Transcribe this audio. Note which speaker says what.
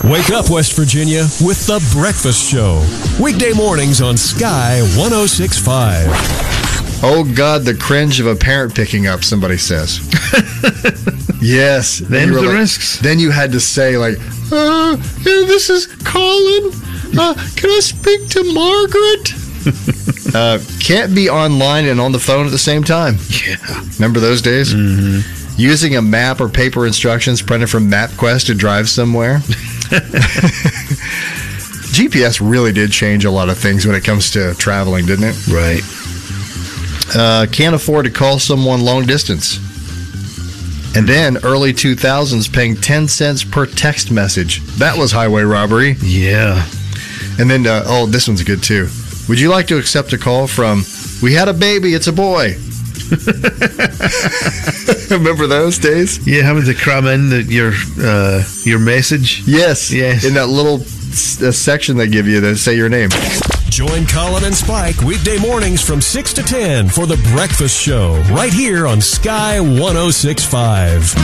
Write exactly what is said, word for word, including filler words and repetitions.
Speaker 1: Wake up, West Virginia, with The Breakfast Show. Weekday mornings on Sky one oh six point five.
Speaker 2: Oh, God, the cringe of a parent picking up, somebody says. Yes.
Speaker 3: Then the
Speaker 2: like,
Speaker 3: risks.
Speaker 2: Then you had to say, like, uh, yeah, this is Colin. Uh, can I speak to Margaret? uh, can't be online and on the phone at the same time.
Speaker 3: Yeah.
Speaker 2: Remember those days?
Speaker 3: Mm-hmm.
Speaker 2: Using a map or paper instructions printed from MapQuest to drive somewhere. G P S really did change a lot of things when it comes to traveling, didn't it?
Speaker 3: Right.
Speaker 2: Uh, can't afford to call someone long distance. And then early two thousands paying ten cents per text message. That was highway robbery.
Speaker 3: Yeah.
Speaker 2: And then, uh, oh, this one's good too. Would you like to accept a call from, we had a baby, it's a boy? Remember those days?
Speaker 3: Yeah, having to cram in the, your uh, your message.
Speaker 2: Yes.
Speaker 3: Yes.
Speaker 2: In that little s- uh, section they give you that say your name.
Speaker 1: Join Colin and Spike weekday mornings from six to ten for The Breakfast Show right here on Sky one oh six point five.